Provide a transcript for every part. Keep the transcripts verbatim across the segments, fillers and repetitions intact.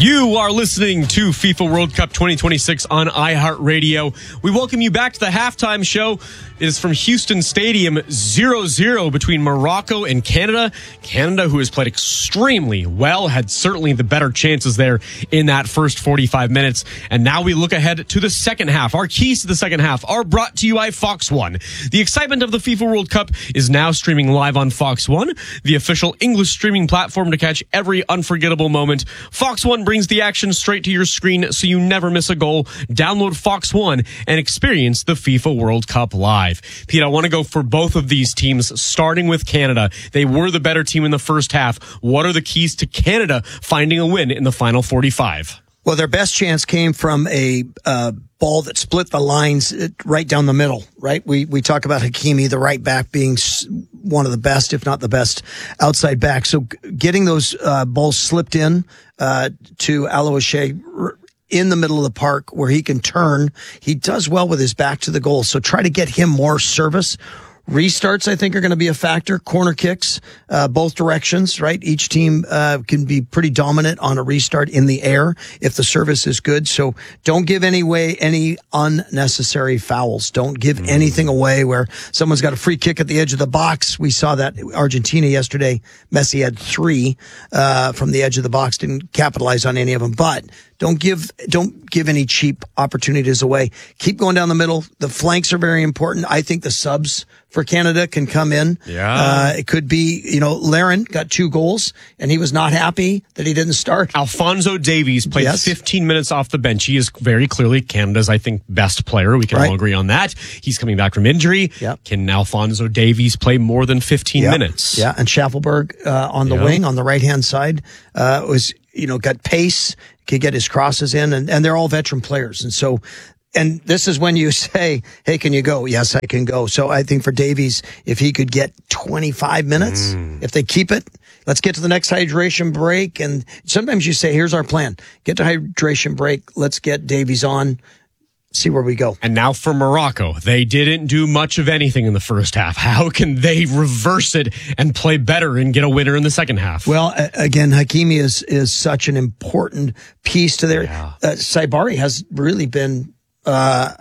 You are listening to FIFA World Cup twenty twenty-six on iHeartRadio. We welcome you back to the halftime show. It is from Houston Stadium, zero zero between Morocco and Canada. Canada, who has played extremely well, had certainly the better chances there in that first forty-five minutes. And now we look ahead to the second half. Our keys to the second half are brought to you by Fox One. The excitement of the FIFA World Cup is now streaming live on Fox One, the official English streaming platform to catch every unforgettable moment. Fox One brings the action straight to your screen so you never miss a goal. Download Fox One and experience the FIFA World Cup live. Pete, I want to go for both of these teams, starting with Canada. They were the better team in the first half. What are the keys to Canada finding a win in the final forty-five? Well, their best chance came from a uh, ball that split the lines right down the middle, right? We we talk about Hakimi, the right back, being one of the best, if not the best, outside back. So getting those uh, balls slipped in uh, to Aloishe in the middle of the park where he can turn. He does well with his back to the goal. So try to get him more service. Restarts, I think, are going to be a factor. Corner kicks, uh, both directions, right? Each team uh, can be pretty dominant on a restart in the air if the service is good. So don't give any way any unnecessary fouls. Don't give mm. anything away where someone's got a free kick at the edge of the box. We saw that Argentina yesterday. Messi had three uh, from the edge of the box. Didn't capitalize on any of them, but Don't give don't give any cheap opportunities away. Keep going down the middle. The flanks are very important. I think the subs for Canada can come in. Yeah. Uh, it could be, you know, Larin got two goals, and he was not happy that he didn't start. Alphonso Davies played yes. fifteen minutes off the bench. He is very clearly Canada's, I think, best player. We can right. all agree on that. He's coming back from injury. Yep. Can Alphonso Davies play more than fifteen yep. minutes? Yeah, and Schaffelberg uh, on the yep. wing, on the right-hand side, uh, was, you know, got pace, could get his crosses in, and, and they're all veteran players. And so, and this is when you say, hey, can you go? Yes, I can go. So I think for Davies, if he could get twenty-five minutes, mm. if they keep it, let's get to the next hydration break. And sometimes you say, here's our plan. Get to hydration break. Let's get Davies on. See where we go. And now for Morocco. They didn't do much of anything in the first half. How can they reverse it and play better and get a winner in the second half? Well, again, Hakimi is is such an important piece to their... Yeah. Uh, Saibari has really been uh,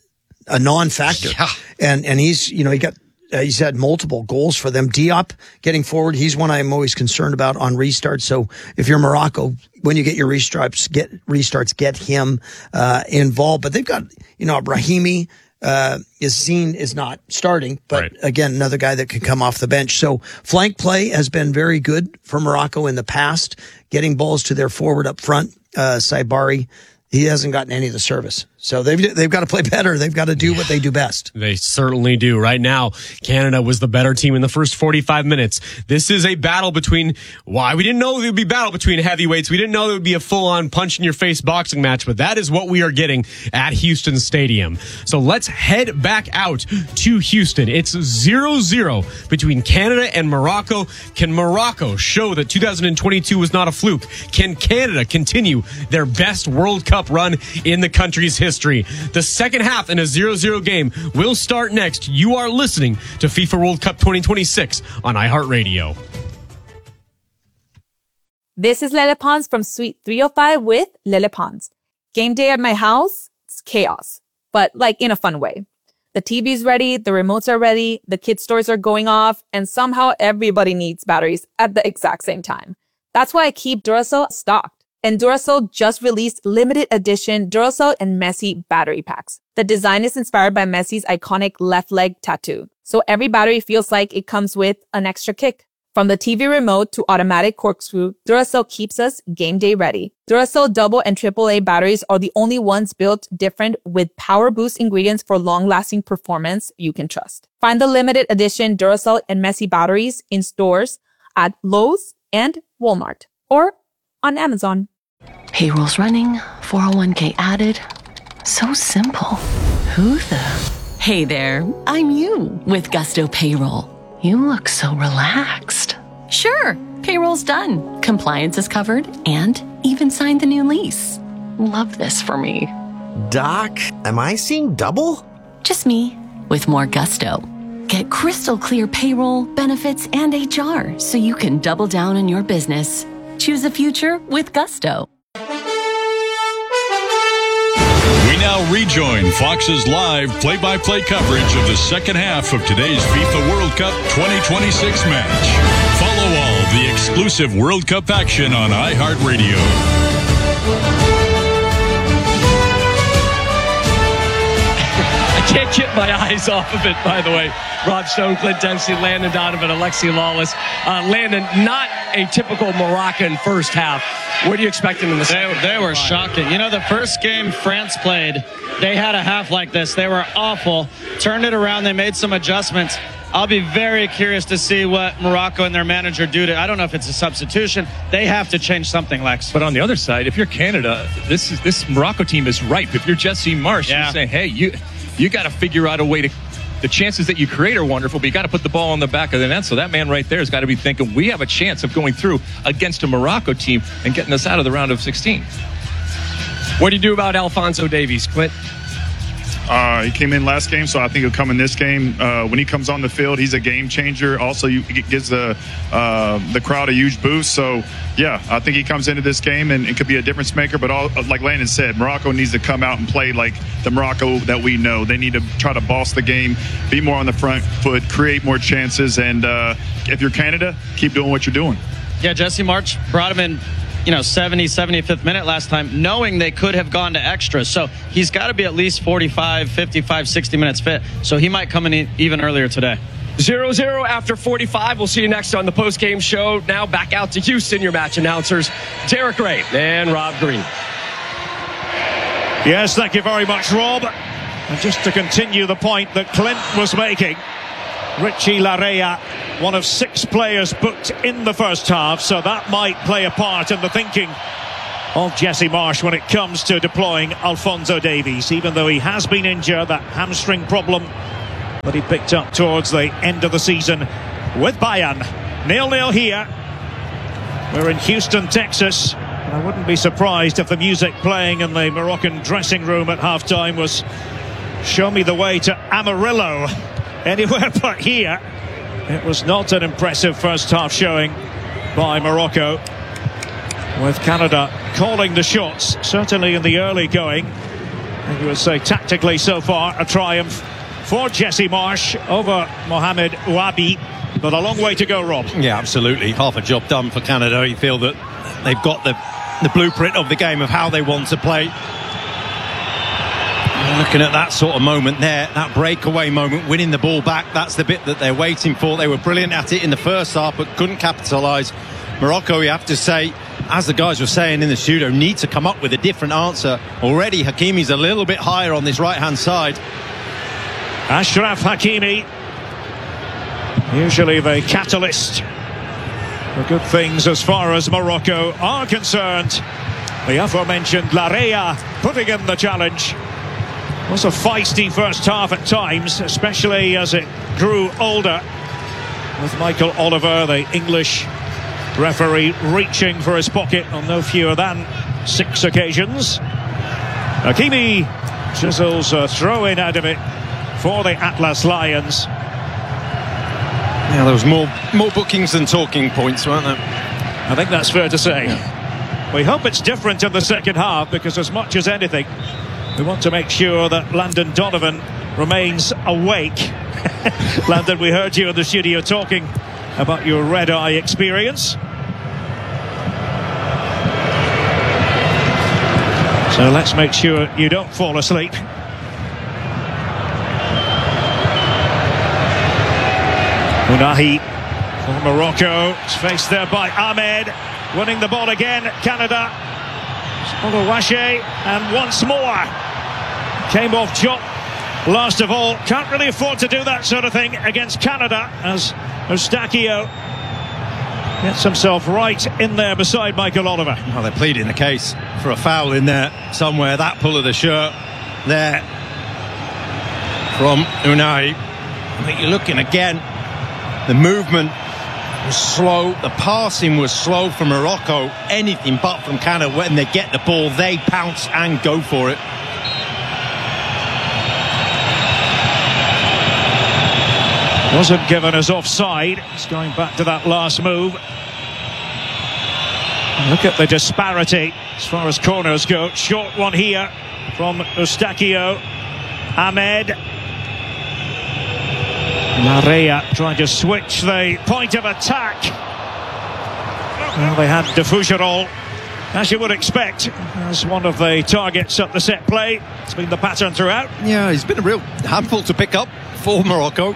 a non-factor. Yeah. And and he's, you know, he got... Uh, he's had multiple goals for them. Diop getting forward, he's one I'm always concerned about on restarts. So if you're Morocco, when you get your restarts, get restarts, get him uh, involved. But they've got, you know, Brahimi uh, is seen is not starting, but right. again, another guy that can come off the bench. So flank play has been very good for Morocco in the past, getting balls to their forward up front. Uh, Saibari, he hasn't gotten any of the service. So they've they've got to play better. They've got to do yeah, what they do best. They certainly do. Right now, Canada was the better team in the first forty-five minutes. This is a battle between, why? We didn't know there would be a battle between heavyweights. We didn't know there would be a full-on punch-in-your-face boxing match, but that is what we are getting at Houston Stadium. So let's head back out to Houston. It's zero zero between Canada and Morocco. Can Morocco show that two thousand twenty-two was not a fluke? Can Canada continue their best World Cup run in the country's history? The second half in a zero zero game will start next. You are listening to FIFA World Cup twenty twenty-six on iHeartRadio. This is Lele Pons from Suite three oh five with Lele Pons. Game day at my house, it's chaos, but like in a fun way. The T V's ready, the remotes are ready, the kids' stores are going off, and somehow everybody needs batteries at the exact same time. That's why I keep Duracell stocked. And Duracell just released limited edition Duracell and Messi battery packs. The design is inspired by Messi's iconic left leg tattoo. So every battery feels like it comes with an extra kick. From the T V remote to automatic corkscrew, Duracell keeps us game day ready. Duracell double and triple A batteries are the only ones built different with power boost ingredients for long-lasting performance you can trust. Find the limited edition Duracell and Messi batteries in stores at Lowe's and Walmart or on Amazon. Payroll's running, four oh one k added. So simple. Who the? Hey there, I'm you with Gusto Payroll. You look so relaxed. Sure, payroll's done. Compliance is covered and even signed the new lease. Love this for me. Doc, am I seeing double? Just me with more gusto. Get crystal clear payroll, benefits, and H R so you can double down on your business. Choose a future with Gusto. now rejoin Fox's live play-by-play coverage of the second half of today's FIFA World Cup twenty twenty-six match. Follow all the exclusive World Cup action on iHeartRadio. Can't get my eyes off of it, by the way. Rob Stone, Clint Dempsey, Landon Donovan, Alexi Lawless. Uh, Landon, not a typical Moroccan first half. What are you expecting in the second? They, they were shocking. You know, the first game France played, they had a half like this. They were awful. Turned it around. They made some adjustments. I'll be very curious to see what Morocco and their manager do to, I don't know if it's a substitution. They have to change something, Lex. But on the other side, if you're Canada, this is this Morocco team is ripe. If you're Jesse Marsch, yeah. you're saying, hey, you... You got to figure out a way to. The chances that you create are wonderful, but you got to put the ball on the back of the net. So that man right there has got to be thinking, we have a chance of going through against a Morocco team and getting us out of the round of sixteen. What do you do about Alphonso Davies, Clint? Uh, he came in last game, so I think he'll come in this game. Uh, when he comes on the field, he's a game changer. Also, he gives the uh, the crowd a huge boost. So, yeah, I think he comes into this game and it could be a difference maker. But all, like Landon said, Morocco needs to come out and play like the Morocco that we know. They need to try to boss the game, be more on the front foot, create more chances. And uh, if you're Canada, keep doing what you're doing. Yeah, Jesse Marsch brought him in, you know, seventy, seventy-fifth minute last time, knowing they could have gone to extras. So he's got to be at least forty-five, fifty-five, sixty minutes fit. So he might come in even earlier today. zero zero after forty-five. We'll see you next on the post-game show. Now back out to Houston, your match announcers, Derek Ray and Rob Green. Yes, thank you very much, Rob. And just to continue the point that Clint was making, Richie Laryea, one of six players booked in the first half, so that might play a part in the thinking of Jesse Marsch when it comes to deploying Alphonso Davies, even though he has been injured, that hamstring problem that he picked up towards the end of the season with Bayern. nil nil here. We're in Houston, Texas. I wouldn't be surprised if the music playing in the Moroccan dressing room at halftime was "Show Me the Way to Amarillo." Anywhere but here. It was not an impressive first half showing by Morocco, with Canada calling the shots, certainly in the early going. And you would say tactically so far a triumph for Jesse Marsch over Mohamed Ouabi, but a long way to go, Rob. Yeah, absolutely. Half a job done for Canada. You feel that they've got the, the blueprint of the game of how they want to play. Looking at that sort of moment there, that breakaway moment, winning the ball back, that's the bit that they're waiting for. They were brilliant at it in the first half, but couldn't capitalise. Morocco, you have to say, as the guys were saying in the studio, need to come up with a different answer. Already, Hakimi's a little bit higher on this right-hand side. Achraf Hakimi, usually the catalyst for good things as far as Morocco are concerned. The aforementioned Laryea putting in the challenge. It was a feisty first half at times, especially as it grew older, with Michael Oliver, the English referee, reaching for his pocket on no fewer than six occasions. Hakimi chisels a throw-in out of it for the Atlas Lions. Yeah, there was more more bookings than talking points, weren't there? I think that's fair to say. We hope it's different in the second half, because as much as anything, we want to make sure that Landon Donovan remains awake. Landon, we heard you in the studio talking about your red-eye experience. So let's make sure you don't fall asleep. Unahi for Morocco. It's faced there by Ahmed. Winning the ball again, Canada. Oluwaseyi, and once more came off chop last of all. Can't really afford to do that sort of thing against Canada, as Eustáquio gets himself right in there beside Michael Oliver. Well, they're pleading the case for a foul in there somewhere. That pull of the shirt there from Unai. I think you're looking again, the movement was slow, the passing was slow from Morocco, anything but from Canada. When they get the ball, they pounce and go for it. Wasn't given as offside. It's going back to that last move. Look at the disparity as far as corners go. Short one here from Eustáquio. Ahmed. Larrea trying to switch the point of attack. Well, they had De Fougerolles, as you would expect, as one of the targets at the set play. It's been the pattern throughout. Yeah, he's been a real handful to pick up for Morocco.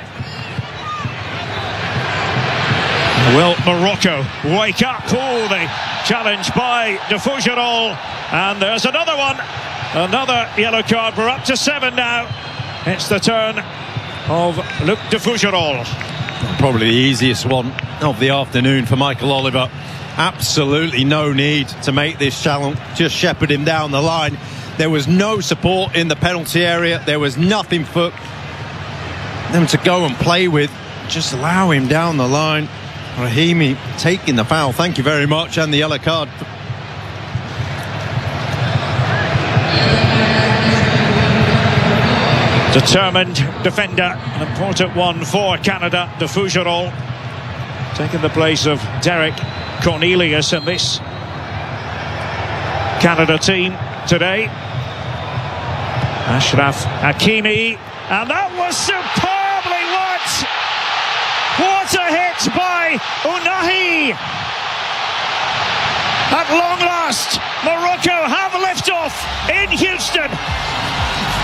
Will Morocco wake up? Oh, the challenge by De Fougerolles. And there's another one. Another yellow card. We're up to seven now. It's the turn of Luc De Fougerolles. Probably the easiest one of the afternoon for Michael Oliver. Absolutely no need to make this challenge. Just shepherd him down the line. There was no support in the penalty area. There was nothing for them to go and play with. Just allow him down the line. Rahimi taking the foul. Thank you very much. And the yellow card. Determined defender. An important one for Canada. De Fougerolles taking the place of Derek Cornelius in this Canada team today. Achraf Hakimi. And that was superbly worked. What a hit by Ounahi! At long last, Morocco have liftoff in Houston.